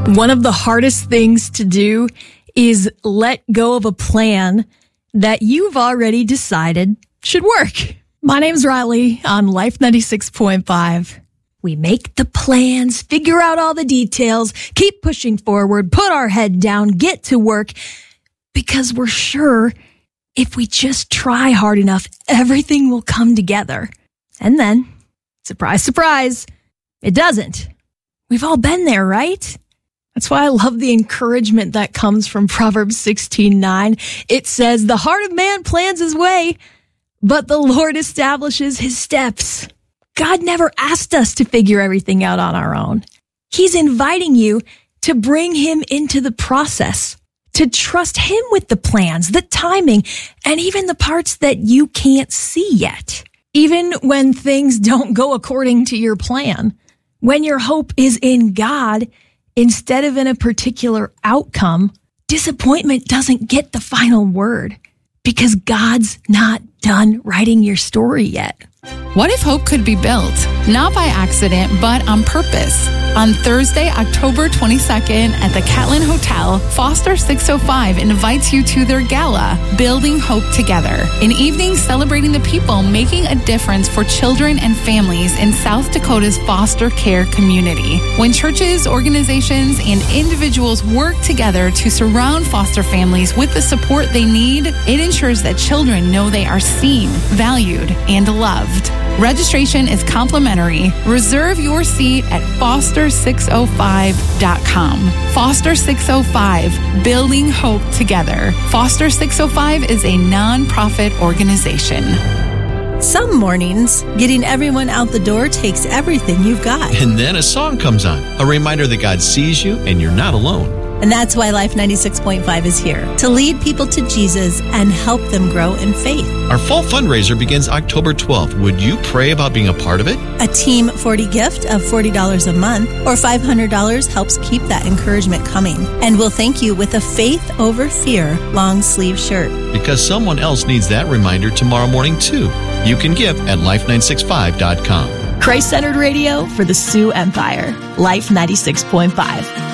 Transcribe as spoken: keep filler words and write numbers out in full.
One of the hardest things to do is let go of a plan that you've already decided should work. My name's Riley on Life ninety-six point five. We make the plans, figure out all the details, keep pushing forward, put our head down, get to work, because we're sure if we just try hard enough, everything will come together. And then, surprise, surprise, it doesn't. We've all been there, right? That's why I love the encouragement that comes from Proverbs sixteen nine. It says, the heart of man plans his way, but the Lord establishes his steps. God never asked us to figure everything out on our own. He's inviting you to bring him into the process, to trust him with the plans, the timing, and even the parts that you can't see yet. Even when things don't go according to your plan, when your hope is in God instead of in a particular outcome, disappointment doesn't get the final word because God's not done writing your story yet. What if hope could be built? Not by accident, but on purpose. On Thursday, October twenty-second at the Catlin Hotel, Foster six oh five invites you to their gala, Building Hope Together, an evening celebrating the people making a difference for children and families in South Dakota's foster care community. When churches, organizations, and individuals work together to surround foster families with the support they need, it ensures that children know they are seen, valued, and loved. Registration is complimentary. Reserve your seat at foster six oh five dot com. Foster six oh five, Building Hope Together. Foster six oh five is a nonprofit organization. Some mornings, getting everyone out the door takes everything you've got. And then a song comes on, a reminder that God sees you and you're not alone. And that's why Life ninety-six point five is here, to lead people to Jesus and help them grow in faith. Our fall fundraiser begins October twelfth. Would you pray about being a part of it? A Team forty gift of forty dollars a month or five hundred dollars helps keep that encouragement coming. And we'll thank you with a Faith Over Fear long sleeve shirt. Because someone else needs that reminder tomorrow morning too. You can give at life nine six five dot com. Christ-centered radio for the Sioux Empire. Life ninety-six point five.